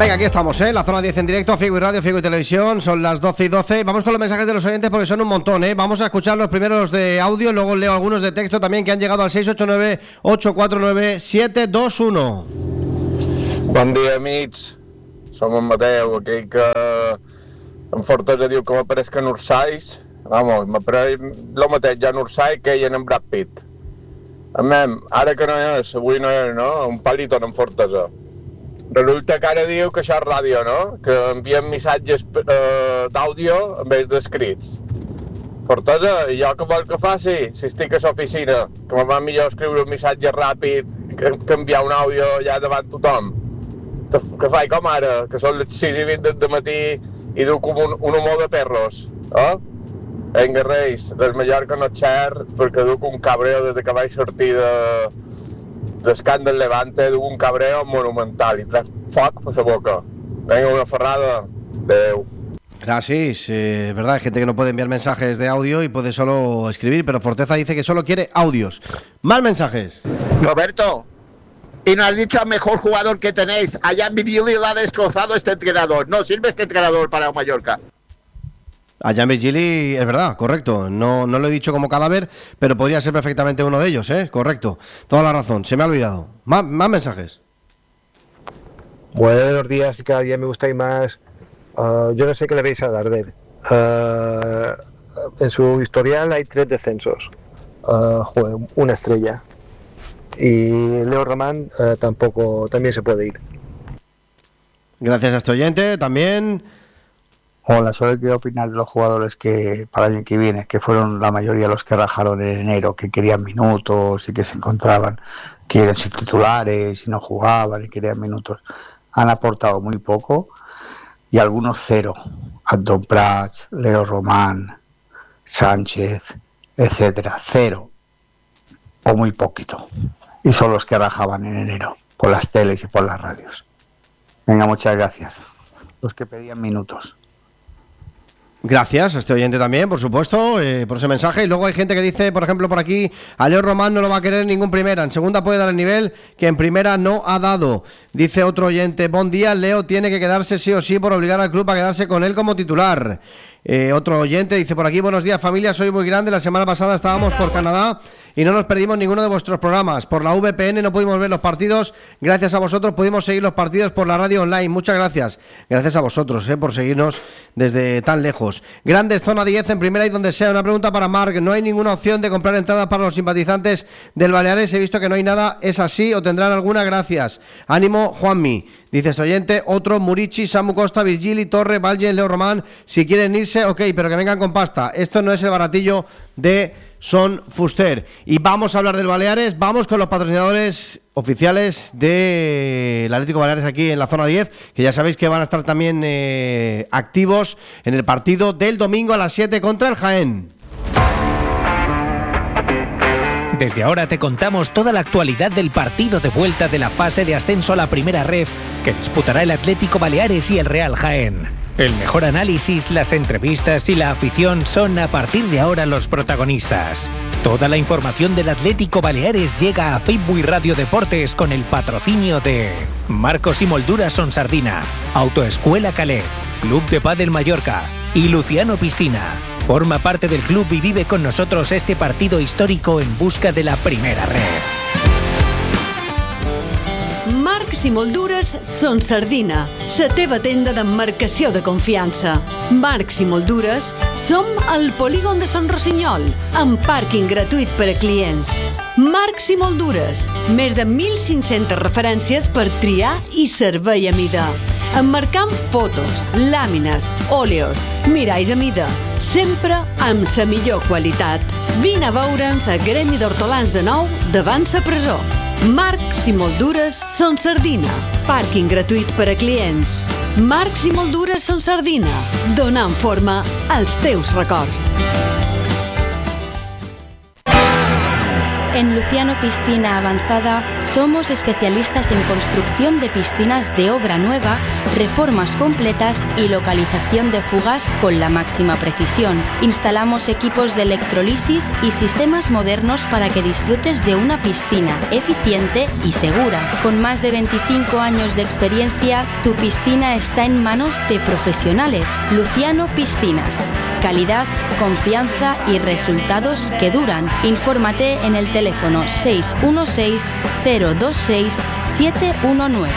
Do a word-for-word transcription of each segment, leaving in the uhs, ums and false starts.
Venga, aquí estamos, ¿eh? La zona diez en directo, Figo y Radio, Figo y Televisión. Son las doce y doce. Vamos con los mensajes de los oyentes porque son un montón, ¿eh? Vamos a escuchar los primeros de audio, luego leo algunos de texto también que han llegado al seis ocho nueve, ocho cuatro nueve, siete dos uno. Bon dia, amics. Som en Mateu, aquell que en Fortosa diu que m'apareix que en Ursais. Vamos, m'apareix el mateix ja en Ursais que ell en Brad Pitt. Amem, ara que no és, avui no és, no? Un palito en Fortosa. Resulta que ara diu que això és ràdio, no? Que envien missatges eh, d'àudio en vez d'escrits. Fortosa, i jo què vol que faci? Si estic a l'oficina, que me va millor escriure un missatge ràpid que, que enviar un àudio ja davant tothom. Que, que faig com ara, que són les sis i vint del matí i duc com un, un humor de perros, eh? Vinga, reis, del Mallorca no xer, perquè duc un cabreo des que vaig sortir de... d'escàndol Levante, d'un cabreo monumental y trae foc por su boca. Venga, una ferrada. Adeu. Gracias, eh, verdad, hay gente que no puede enviar mensajes de audio y puede solo escribir, pero Forteza dice que solo quiere audios. Más mensajes. Roberto, y no has dicho al mejor jugador que tenéis. Allá en Virgili lo ha destrozado este entrenador. No sirve este entrenador para Mallorca. A Jan Virgili, es verdad, correcto. No, no lo he dicho como cadáver, pero podría ser perfectamente uno de ellos, ¿eh? Correcto. Toda la razón. Se me ha olvidado. Más, más mensajes. Buenos días, que cada día me gustáis más. Uh, yo no sé qué le veis a Darder. Uh, en su historial hay tres descensos. Uh, joder, una estrella. Y Leo Román uh, tampoco, también se puede ir. Gracias a este oyente, también. Hola, solo quiero opinar de los jugadores que para el año que viene, que fueron la mayoría los que rajaron en enero, que querían minutos y que se encontraban, que eran sin titulares y no jugaban y querían minutos. Han aportado muy poco y algunos cero. Anton Prats, Leo Román, Sánchez, etcétera, cero o muy poquito. Y son los que rajaban en enero, por las teles y por las radios. Venga, muchas gracias. Los que pedían minutos. Gracias a este oyente también, por supuesto, eh, por ese mensaje. Y luego hay gente que dice, por ejemplo, por aquí, a Leo Román no lo va a querer ningún primera. En segunda puede dar el nivel que en primera no ha dado. Dice otro oyente, buen día, Leo tiene que quedarse sí o sí por obligar al club a quedarse con él como titular. Eh, otro oyente dice por aquí, buenos días familia, soy muy grande, la semana pasada estábamos por Canadá y no nos perdimos ninguno de vuestros programas. Por la V P N no pudimos ver los partidos, gracias a vosotros pudimos seguir los partidos por la radio online. Muchas gracias, gracias a vosotros eh, por seguirnos desde tan lejos. Grandes, zona diez en primera y donde sea. Una pregunta para Marc, ¿no hay ninguna opción de comprar entradas para los simpatizantes del Baleares? He visto que no hay nada, ¿es así o tendrán alguna? Gracias. Ánimo, Juanmi. Dice este oyente, otro, Murici, Samu Costa, Virgili, Torre, Valgen, Leo Román, si quieren irse, ok, pero que vengan con pasta. Esto no es el baratillo de Son Fuster. Y vamos a hablar del Baleares, vamos con los patrocinadores oficiales del Atlético Baleares aquí en la zona diez, que ya sabéis que van a estar también eh, activos en el partido del domingo a las siete contra el Jaén. Desde ahora te contamos toda la actualidad del partido de vuelta de la fase de ascenso a la primera ref que disputará el Atlético Baleares y el Real Jaén. El mejor análisis, las entrevistas y la afición son a partir de ahora los protagonistas. Toda la información del Atlético Baleares llega a Facebook y Radio Deportes con el patrocinio de Marcos y Molduras Sonsardina, Autoescuela Calet, Club de Pádel Mallorca y Luciano Piscina. Forma parte del club y vive con nosotros este partido histórico en busca de la primera red. Marcs i Moldures Sonsardina, la teva tenda d'emmarcació de confiança. Marcs i Moldures som al polígon de Son Rossinyol, amb pàrquing gratuït per a clients. Marcs i Moldures, més de mil cinc-centes referències per triar i servei a mida. Emmarcant fotos, làmines, òleos, miralls a mida, sempre amb la millor qualitat. Vine a veure'ns a Gremi d'Hortolans de Nou davant la presó. Marcs i Moldures Sonsardina, pàrquing gratuït per a clients. Marcs i Moldures Sonsardina, donant forma als teus records. En Luciano Piscina Avanzada somos especialistas en construcción de piscinas de obra nueva, reformas completas y localización de fugas con la máxima precisión. Instalamos equipos de electrolisis y sistemas modernos para que disfrutes de una piscina eficiente y segura. Con más de veinticinco años de experiencia, tu piscina está en manos de profesionales. Luciano Piscinas. Calidad, confianza y resultados que duran. Infórmate en el teléfono seis uno seis, cero dos seis, siete uno nueve.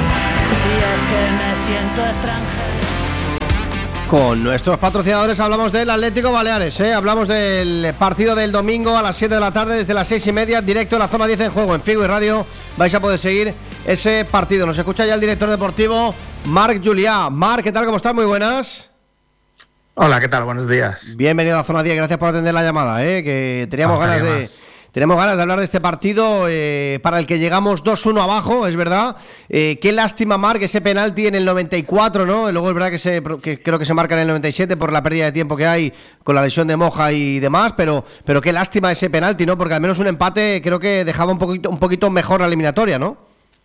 Con nuestros patrocinadores hablamos del Atlético Baleares, ¿eh? Hablamos del partido del domingo a las siete de la tarde, desde las seis y media, directo en la zona diez en juego, en Figo y Radio. Vais a poder seguir ese partido. Nos escucha ya el director deportivo, Marc Julià. Marc, ¿qué tal? ¿Cómo estás? Muy buenas. Hola, ¿qué tal? Buenos días. Bienvenido a Zona diez, gracias por atender la llamada, ¿eh? Que teníamos ganas de... Más. Tenemos ganas de hablar de este partido eh, para el que llegamos dos uno abajo, es verdad. Eh, qué lástima, Marc, ese penalti en el noventa y cuatro, ¿no? Luego es verdad que, se, que creo que se marca en el noventa y siete por la pérdida de tiempo que hay con la lesión de Moja y demás, pero, pero qué lástima ese penalti, ¿no? Porque al menos un empate creo que dejaba un poquito, un poquito mejor la eliminatoria, ¿no?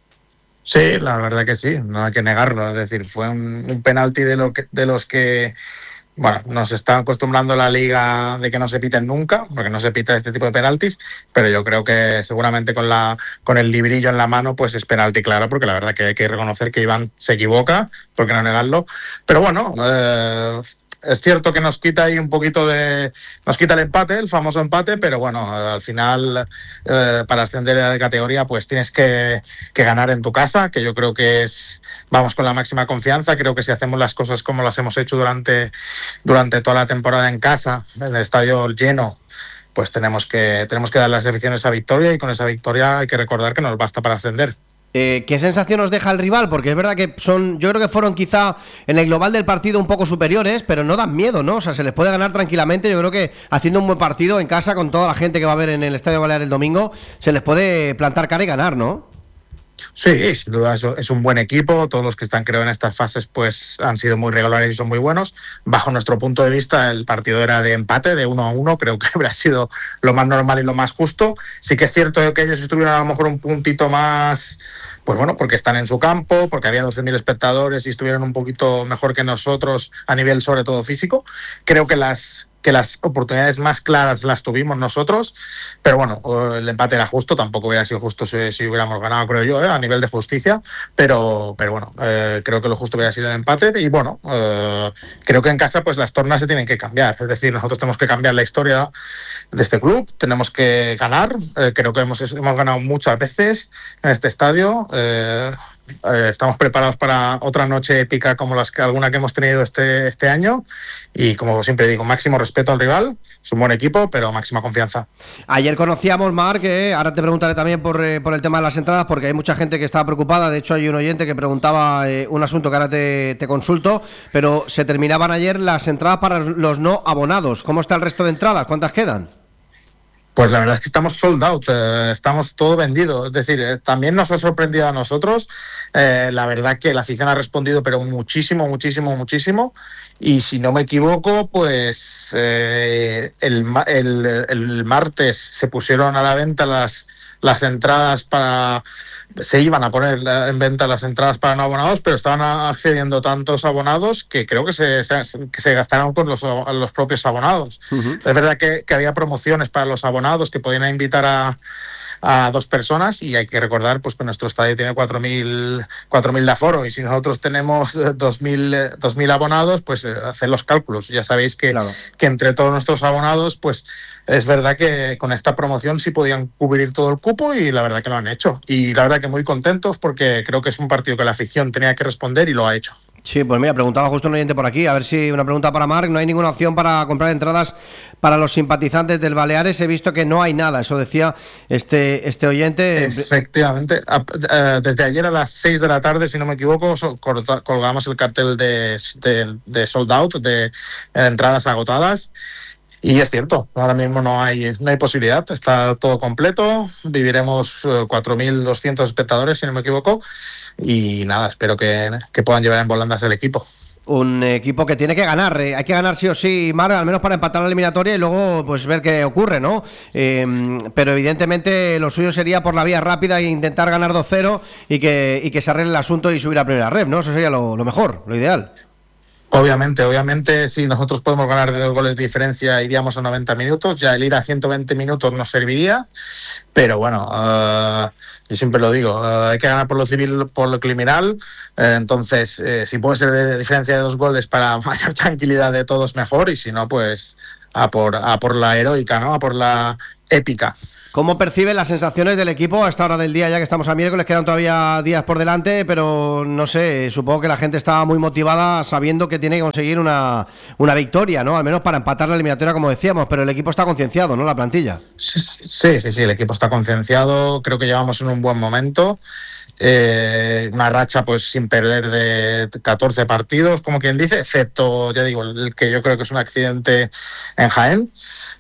Sí, la verdad que sí, no hay que negarlo. Es decir, fue un, un penalti de, lo que, de los que... Bueno, nos está acostumbrando la liga de que no se piten nunca, porque no se pita este tipo de penaltis, pero yo creo que seguramente con la con el librillo en la mano pues es penalti claro, porque la verdad que hay que reconocer que Iván se equivoca, por qué no negarlo, pero bueno, eh, es cierto que nos quita ahí un poquito de... Nos quita el empate, el famoso empate, pero bueno, al final eh, para ascender de categoría pues tienes que, que ganar en tu casa, que yo creo que es... Vamos con la máxima confianza, creo que si hacemos las cosas como las hemos hecho durante, durante toda la temporada en casa, en el estadio lleno, pues tenemos que, tenemos que dar las aficiones a victoria, y con esa victoria hay que recordar que nos basta para ascender. Eh, ¿Qué sensación nos deja el rival? Porque es verdad que son, yo creo que fueron quizá en el global del partido un poco superiores, pero no dan miedo, ¿no? O sea, se les puede ganar tranquilamente. Yo creo que haciendo un buen partido en casa con toda la gente que va a ver en el Estadio Baleares el domingo, se les puede plantar cara y ganar, ¿no? Sí, sin duda es un buen equipo. Todos los que están, creo, en estas fases pues han sido muy regulares y son muy buenos. Bajo nuestro punto de vista, el partido era de empate, de uno a uno. Creo que habría sido lo más normal y lo más justo. Sí que es cierto que ellos estuvieron a lo mejor un puntito más, pues bueno, porque están en su campo, porque había doce mil espectadores y estuvieron un poquito mejor que nosotros a nivel sobre todo físico. Creo que las... que las oportunidades más claras las tuvimos nosotros, pero bueno, el empate era justo, tampoco hubiera sido justo si, si hubiéramos ganado, creo yo, ¿eh? A nivel de justicia, pero, pero bueno, eh, creo que lo justo hubiera sido el empate, y bueno, eh, creo que en casa pues las tornas se tienen que cambiar, es decir, nosotros tenemos que cambiar la historia de este club, tenemos que ganar, eh, creo que hemos, hemos ganado muchas veces en este estadio, eh, Eh, estamos preparados para otra noche épica como las que alguna que hemos tenido este, este año, y como siempre digo, máximo respeto al rival, es un buen equipo, pero máxima confianza. Ayer conocíamos, Marc, eh, ahora te preguntaré también por, eh, por el tema de las entradas, porque hay mucha gente que estaba preocupada. De hecho hay un oyente que preguntaba eh, un asunto que ahora te, te consulto, pero se terminaban ayer las entradas para los no abonados. ¿Cómo está el resto de entradas? ¿Cuántas quedan? Pues la verdad es que estamos sold out, eh, estamos todo vendido. Es decir, eh, también nos ha sorprendido a nosotros. Eh, la verdad que la afición ha respondido, pero muchísimo, muchísimo, muchísimo. Y si no me equivoco, pues eh, el, el, el martes se pusieron a la venta las, las entradas para... Se iban a poner en venta las entradas para no abonados, pero estaban accediendo tantos abonados que creo que se, se, que se gastaron con los, los propios abonados. Uh-huh. Es verdad que, que había promociones para los abonados que podían invitar a, a dos personas, y hay que recordar pues que nuestro estadio tiene cuatro mil de aforo, y si nosotros tenemos dos mil abonados, pues eh, haced los cálculos. Ya sabéis que, claro, que entre todos nuestros abonados, pues es verdad que con esta promoción sí podían cubrir todo el cupo, y la verdad que lo han hecho. Y la verdad que muy contentos, porque creo que es un partido que la afición tenía que responder y lo ha hecho. Sí, pues mira, preguntaba justo un oyente por aquí, a ver si una pregunta para Marc. No hay ninguna opción para comprar entradas para los simpatizantes del Baleares. He visto que no hay nada, eso decía este, este oyente. Efectivamente, desde ayer a las seis de la tarde, si no me equivoco, colgamos el cartel de, de, de sold out, de entradas agotadas. Y es cierto, ahora mismo no hay, no hay posibilidad, está todo completo, viviremos cuatro mil doscientos espectadores, si no me equivoco, y nada, espero que, que puedan llevar en volandas el equipo. un equipo que tiene que ganar, eh, hay que ganar sí o sí, Mar, al menos para empatar la eliminatoria y luego pues ver qué ocurre, ¿no? Eh, pero evidentemente lo suyo sería por la vía rápida e intentar ganar dos cero y que, y que se arregle el asunto y subir a primera red, ¿no? Eso sería lo, lo mejor, lo ideal. Obviamente, obviamente, si nosotros podemos ganar de dos goles de diferencia, iríamos a noventa minutos. Ya el ir a ciento veinte minutos nos serviría. Pero bueno, uh, yo siempre lo digo, uh, hay que ganar por lo civil, por lo criminal. Uh, entonces, eh, si puede ser de diferencia de dos goles para mayor tranquilidad de todos, mejor. Y si no, pues a por, a por la heroica, ¿no? A por la épica. ¿Cómo perciben las sensaciones del equipo a esta hora del día, ya que estamos a miércoles? Quedan todavía días por delante, pero no sé, supongo que la gente está muy motivada sabiendo que tiene que conseguir una, una victoria, ¿no? Al menos para empatar la eliminatoria, como decíamos, pero el equipo está concienciado, ¿no? La plantilla. Sí, sí, sí, sí, el equipo está concienciado, creo que llevamos en un buen momento. Eh, una racha pues sin perder de catorce partidos, como quien dice, excepto, ya digo, el que yo creo que es un accidente en Jaén.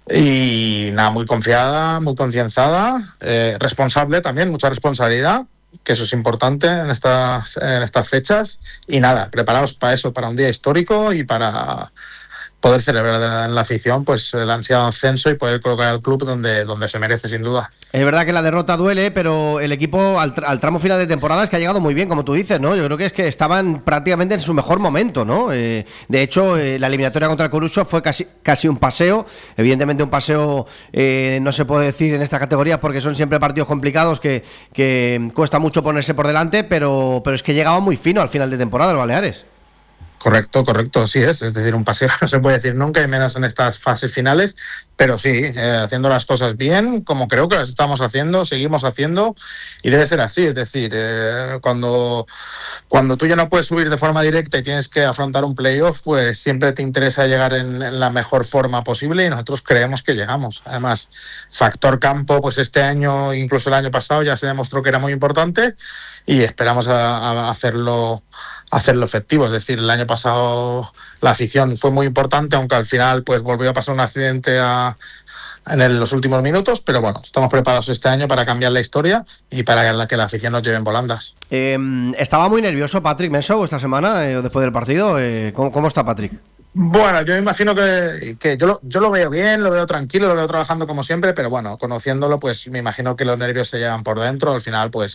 Y nada, muy confiada, muy concienciada, eh, responsable también, mucha responsabilidad, que eso es importante en estas, en estas fechas. Y nada, preparados para eso, para un día histórico y para poder celebrar en la afición pues el ansiado ascenso y poder colocar al club donde, donde se merece, sin duda. Es verdad que la derrota duele, pero el equipo al, al tramo final de temporada es que ha llegado muy bien, como tú dices, ¿no? Yo creo que es que estaban prácticamente en su mejor momento, ¿no? Eh, de hecho, eh, la eliminatoria contra el Coruso fue casi, casi un paseo. Evidentemente un paseo eh, no se puede decir en esta categoría porque son siempre partidos complicados que, que cuesta mucho ponerse por delante, pero, pero es que llegaba muy fino al final de temporada el Baleares. Correcto, correcto, sí es, es decir, un paseo no se puede decir nunca y menos en estas fases finales, pero sí, eh, haciendo las cosas bien, como creo que las estamos haciendo, seguimos haciendo y debe ser así, es decir, eh, cuando, cuando tú ya no puedes subir de forma directa y tienes que afrontar un playoff, pues siempre te interesa llegar en, en la mejor forma posible y nosotros creemos que llegamos. Además, factor campo, pues este año, incluso el año pasado, ya se demostró que era muy importante y esperamos a, a hacerlo hacerlo efectivo, es decir, el año pasado la afición fue muy importante, aunque al final pues volvió a pasar un accidente a, en el, los últimos minutos, pero bueno, estamos preparados este año para cambiar la historia y para que la afición nos lleve en volandas. Eh, estaba muy nervioso Patrick Mensah esta semana, eh, después del partido. Eh, ¿cómo, ¿Cómo está Patrick? Bueno, yo me imagino que, que yo, lo, yo lo veo bien, lo veo tranquilo, lo veo trabajando como siempre, pero bueno, conociéndolo, pues me imagino que los nervios se llevan por dentro, al final pues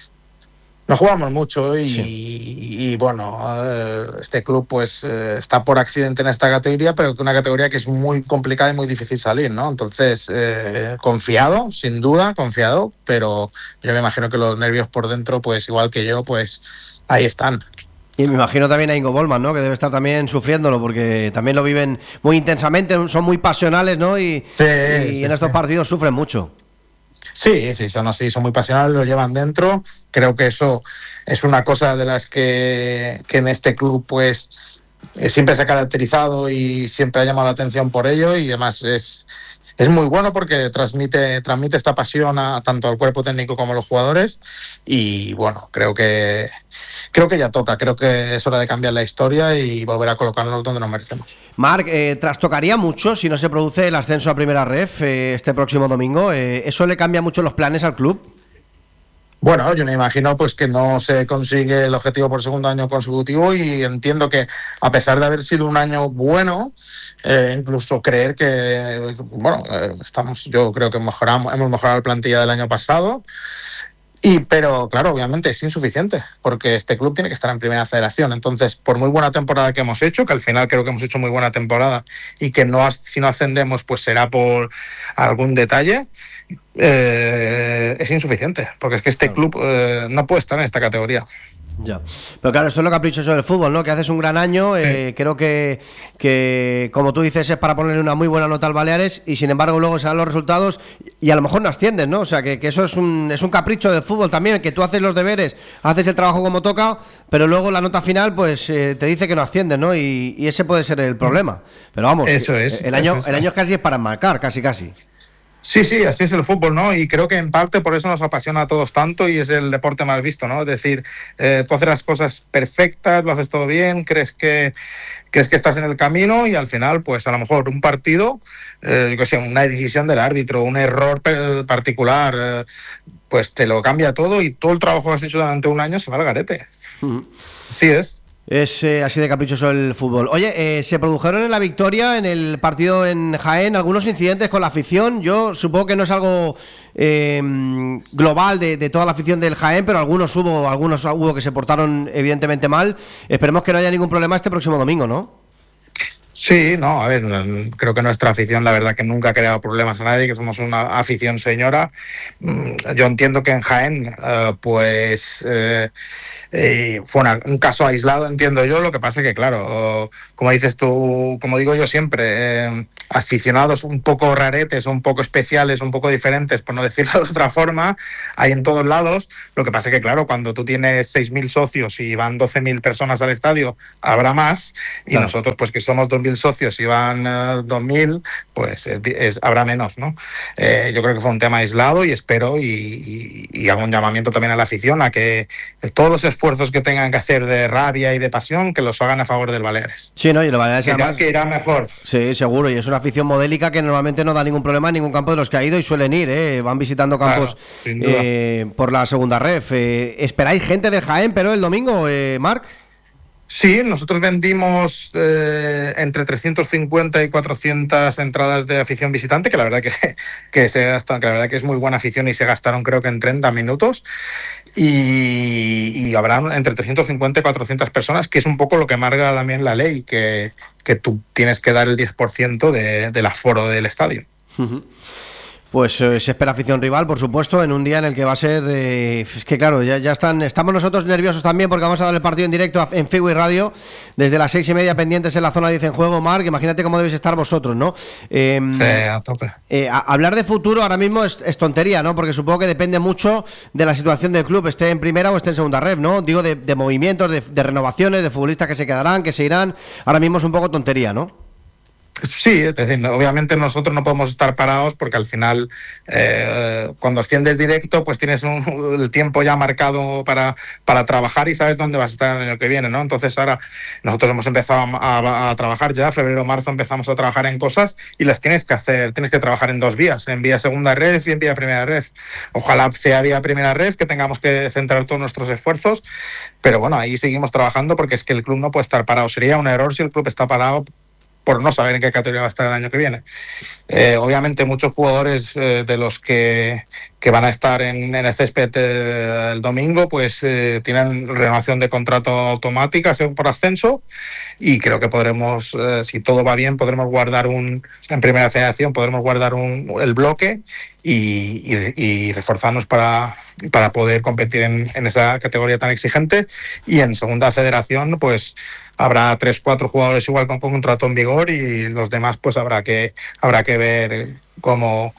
nos jugamos mucho y, sí. y, y bueno, este club pues está por accidente en esta categoría, pero que una categoría que es muy complicada y muy difícil salir, ¿no? Entonces, eh, confiado, sin duda, confiado, pero yo me imagino que los nervios por dentro, pues igual que yo, pues ahí están. Y me imagino también a Ingo Bollmann, ¿no? Que debe estar también sufriéndolo, porque también lo viven muy intensamente, son muy pasionales, ¿no? Y, sí, y sí, en estos sí. partidos sufren mucho. Sí, sí, son así, son muy pasionales, lo llevan dentro. Creo que eso es una cosa de las que, que en este club pues siempre se ha caracterizado y siempre ha llamado la atención por ello, y además es, es muy bueno porque transmite, transmite esta pasión a tanto al cuerpo técnico como a los jugadores. Y bueno, creo que creo que ya toca, creo que es hora de cambiar la historia y volver a colocarnos donde nos merecemos. Marc, eh, trastocaría mucho si no se produce el ascenso a Primera Ref eh, este próximo domingo. Eh, ¿Eso le cambia mucho los planes al club? Bueno, yo me imagino pues que no se consigue el objetivo por segundo año consecutivo, y entiendo que a pesar de haber sido un año bueno, eh, incluso creer que, bueno, eh, estamos, yo creo que mejoramos, hemos mejorado la plantilla del año pasado. Y, pero claro, obviamente es insuficiente, porque este club tiene que estar en primera federación. Entonces, por muy buena temporada que hemos hecho, que al final creo que hemos hecho muy buena temporada, y que no, si no ascendemos pues será por algún detalle, eh, es insuficiente, porque es que este club eh, no puede estar en esta categoría. Ya, pero claro, esto es lo caprichoso del fútbol, ¿no? Que haces un gran año, sí. eh, creo que, que, como tú dices, es para ponerle una muy buena nota al Baleares, y sin embargo luego se dan los resultados y a lo mejor no asciendes, ¿no? O sea, que, que eso es un, es un capricho del fútbol también, que tú haces los deberes, haces el trabajo como toca, pero luego la nota final pues eh, te dice que no asciendes, ¿no? Y, y ese puede ser el problema. Pero vamos, eso es, el año, eso es, el año casi es para marcar, casi casi. Sí, sí, así es el fútbol, ¿no? Y creo que en parte por eso nos apasiona a todos tanto y es el deporte más visto, ¿no? Es decir, eh, tú haces las cosas perfectas, lo haces todo bien, crees que crees que estás en el camino, y al final, pues a lo mejor un partido, eh, yo qué sé, una decisión del árbitro, un error particular, eh, pues te lo cambia todo y todo el trabajo que has hecho durante un año se va al garete. Uh-huh. Sí es. Es eh, así de caprichoso el fútbol. Oye, eh, se produjeron en la victoria, en el partido en Jaén, algunos incidentes con la afición. Yo supongo que no es algo eh, global de, de toda la afición del Jaén, pero algunos hubo, algunos hubo que se portaron evidentemente mal. Esperemos que no haya ningún problema este próximo domingo, ¿no? Sí, no, a ver, creo que nuestra afición, la verdad que nunca ha creado problemas a nadie, que somos una afición señora. Yo entiendo que en Jaén, eh, pues... Eh, Eh, fue una, un caso aislado, entiendo yo. Lo que pasa es que, claro, como dices tú, como digo yo siempre, eh, aficionados un poco raretes, un poco especiales, un poco diferentes, por no decirlo de otra forma, hay en todos lados. Lo que pasa es que, claro, cuando tú tienes seis mil socios y van doce mil personas al estadio, habrá más, y claro, nosotros, pues que somos dos mil socios y van uh, dos mil, pues es, es, habrá menos, ¿no? Eh, yo creo que fue un tema aislado y espero y, y, y hago un llamamiento también a la afición a que todos los esfuerzos esfuerzos que tengan que hacer de rabia y de pasión, que los hagan a favor del Baleares. Sí, no, y el Baleares que, además, que irá mejor. Sí, seguro, y es una afición modélica que normalmente no da ningún problema en ningún campo de los que ha ido y suelen ir, ¿eh? Van visitando campos claro, eh, por la segunda ref. Eh, ¿Esperáis gente del Jaén, pero el domingo, eh, Marc? Sí, nosotros vendimos eh, entre trescientas cincuenta y cuatrocientas entradas de afición visitante, que la verdad que, que se gastan, que la verdad que es muy buena afición y se gastaron creo que en treinta minutos. Y, y habrá entre trescientas cincuenta y cuatrocientas personas, que es un poco lo que marca también la ley, que, que tú tienes que dar el diez por ciento de, del aforo del estadio. Uh-huh. Pues eh, se espera afición rival, por supuesto, en un día en el que va a ser... Eh, es que claro, ya, ya están estamos nosotros nerviosos también porque vamos a dar el partido en directo en Figui Radio desde las seis y media pendientes en la zona diez en juego. Marc, imagínate cómo debéis estar vosotros, ¿no? Eh, sí, a tope. Eh, a, hablar de futuro ahora mismo es, es tontería, ¿no? Porque supongo que depende mucho de la situación del club, esté en primera o esté en segunda ref, ¿no? Digo, de, de movimientos, de, de renovaciones, de futbolistas que se quedarán, que se irán. Ahora mismo es un poco tontería, ¿no? Sí, es decir, obviamente nosotros no podemos estar parados porque al final eh, cuando asciendes directo pues tienes un, el tiempo ya marcado para, para trabajar y sabes dónde vas a estar el año que viene, ¿no? Entonces ahora nosotros hemos empezado a, a, a trabajar ya, febrero, marzo empezamos a trabajar en cosas y las tienes que hacer, tienes que trabajar en dos vías, en vía segunda ref y en vía primera ref. Ojalá sea vía primera ref, que tengamos que centrar todos nuestros esfuerzos, pero bueno, ahí seguimos trabajando porque es que el club no puede estar parado. Sería un error si el club está parado por no saber en qué categoría va a estar el año que viene. Eh, obviamente muchos jugadores eh, de los que, que van a estar en, en el césped eh, el domingo pues eh, tienen renovación de contrato automática según por ascenso y creo que podremos, eh, si todo va bien, podremos guardar un, en primera federación podremos guardar un, el bloque y, y, y reforzarnos para, para poder competir en, en esa categoría tan exigente, y en segunda federación pues habrá tres, cuatro jugadores igual con contrato en vigor y los demás pues habrá que habrá que ver cómo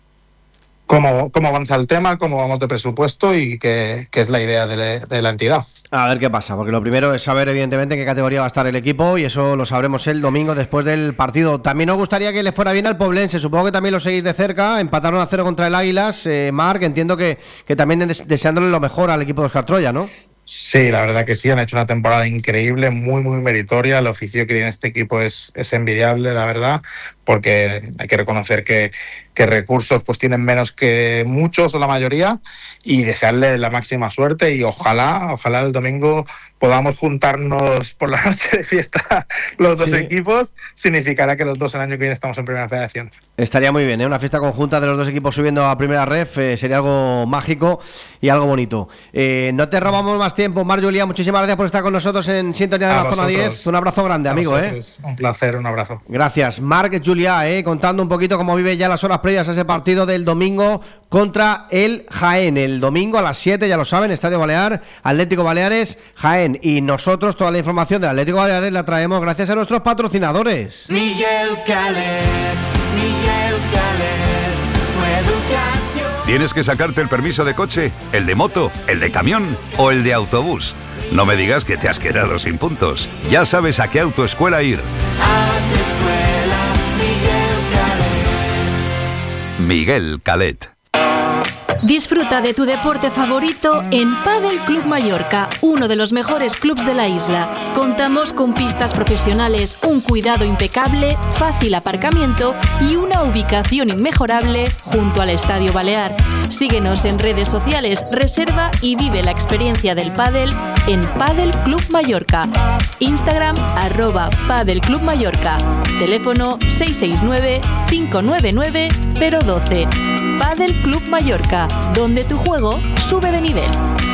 cómo, cómo avanza el tema, cómo vamos de presupuesto y qué, qué es la idea de, le, de la entidad. A ver qué pasa, porque lo primero es saber evidentemente en qué categoría va a estar el equipo y eso lo sabremos el domingo después del partido. También nos gustaría que le fuera bien al Poblense, supongo que también lo seguís de cerca, empataron a cero contra el Águilas. eh, Marc, entiendo que, que también des- deseándole lo mejor al equipo de Óscar Troya, ¿no? Sí, la verdad que sí, han hecho una temporada increíble, muy, muy meritoria. El oficio que tiene este equipo es, es envidiable, la verdad, porque hay que reconocer que, que recursos pues tienen menos que muchos o la mayoría, y desearle la máxima suerte y ojalá, ojalá el domingo podamos juntarnos por la noche de fiesta los dos Sí. equipos. Significará que los dos el año que viene estamos en primera federación. Estaría muy bien, ¿eh? Una fiesta conjunta de los dos equipos subiendo a primera ref, eh, sería algo mágico y algo bonito. Eh, no te robamos más tiempo, Marc Julià, muchísimas gracias por estar con nosotros en Sintonía de A la Zona vosotros. diez. Un abrazo grande, A amigo, ¿eh? vosotros. Un placer, un abrazo. Gracias. Marc Julià, eh, contando un poquito cómo vive ya las horas previas a ese partido del domingo contra el Jaén. El domingo a las siete, ya lo saben, Estadio Balear, Atlético Baleares, Jaén. Y nosotros toda la información del Atlético Baleares la traemos gracias a nuestros patrocinadores. Miguel Calet, Miguel Calet, tu educación. ¿Tienes que sacarte el permiso de coche, el de moto, el de camión o el de autobús? No me digas que te has quedado sin puntos. Ya sabes a qué autoescuela ir. Autoescuela Miguel Calet. Miguel Calet. Disfruta de tu deporte favorito en Padel Club Mallorca, uno de los mejores clubs de la isla. Contamos con pistas profesionales, un cuidado impecable, fácil aparcamiento y una ubicación inmejorable junto al Estadio Balear. Síguenos en redes sociales, reserva y vive la experiencia del pádel en Padel Club Mallorca. Instagram arroba Padel Club Mallorca. Teléfono seis seis nueve, cinco nueve nueve, cero uno dos. Padel Club Mallorca, donde tu juego sube de nivel.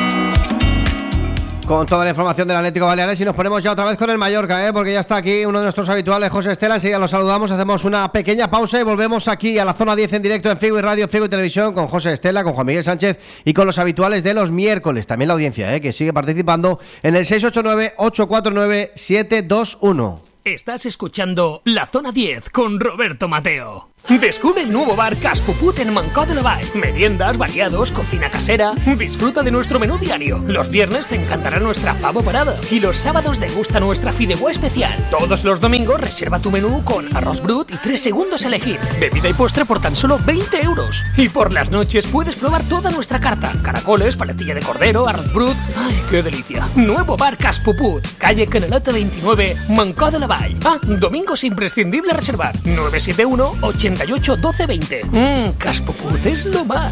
Con toda la información del Atlético Baleares y nos ponemos ya otra vez con el Mallorca, ¿eh? Porque ya está aquí uno de nuestros habituales, José Estela. Enseguida lo saludamos, hacemos una pequeña pausa y volvemos aquí a la zona diez en directo en Figo y Radio, Figo y Televisión, con José Estela, con Juan Miguel Sánchez y con los habituales de los miércoles. También la audiencia, ¿eh? Que sigue participando en el seis ocho nueve, ocho cuatro nueve, siete dos uno. Estás escuchando La Zona diez con Roberto Mateo. Descubre el nuevo bar Cas Puput en Mancó de la Vall. Meriendas, variados, cocina casera. Disfruta de nuestro menú diario. Los viernes te encantará nuestra favo parada y los sábados degusta nuestra fideuà especial. Todos los domingos reserva tu menú con arroz brut y tres segundos a elegir. Bebida y postre por tan solo veinte euros. Y por las noches puedes probar toda nuestra carta. Caracoles, paletilla de cordero, arroz brut. ¡Ay, qué delicia! Nuevo bar Cas Puput, calle Canaleta veintinueve, Mancó de la Vall. Ah, domingos imprescindible reservar. nueve siete uno, ochenta y ocho, doce, veinte. Mmm, Cas Puput es lo más.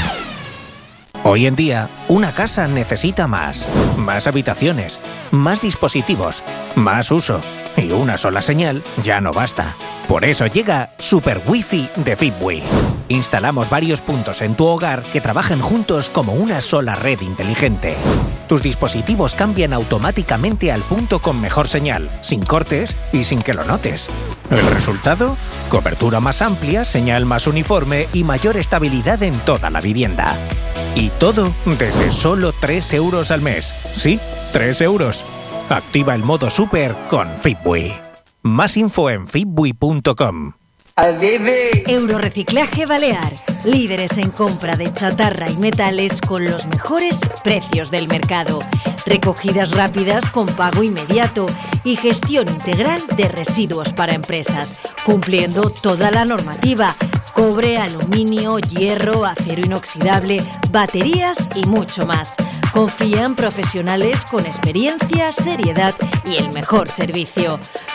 Hoy en día, una casa necesita más. Más habitaciones, más dispositivos, más uso. Y una sola señal ya no basta. Por eso llega Super Wi-Fi de Fitbui. Instalamos varios puntos en tu hogar que trabajan juntos como una sola red inteligente. Tus dispositivos cambian automáticamente al punto con mejor señal, sin cortes y sin que lo notes. ¿El resultado? Cobertura más amplia, señal más uniforme y mayor estabilidad en toda la vivienda. Y todo desde solo tres euros al mes. Sí, tres euros. Activa el modo Super con Fitbui. Más info en fitbui punto com. Eurorreciclaje Balear. Líderes en compra de chatarra y metales con los mejores precios del mercado. Recogidas rápidas con pago inmediato y gestión integral de residuos para empresas, cumpliendo toda la normativa. Cobre, aluminio, hierro, acero inoxidable, baterías y mucho más. Confía en profesionales con experiencia, seriedad y el mejor servicio.